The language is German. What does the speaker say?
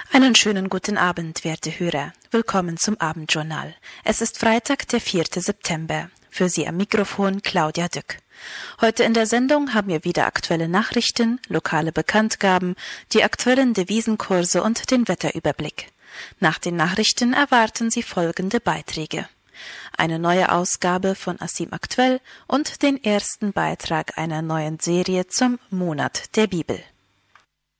Einen schönen guten Abend, werte Hörer. Willkommen zum Abendjournal. Es ist Freitag, der 4. September. Für Sie am Mikrofon Claudia Dück. Heute in der Sendung haben wir wieder aktuelle Nachrichten, lokale Bekanntgaben, die aktuellen Devisenkurse und den Wetterüberblick. Nach den Nachrichten erwarten Sie folgende Beiträge: eine neue Ausgabe von Asim Aktuell und den ersten Beitrag einer neuen Serie zum Monat der Bibel.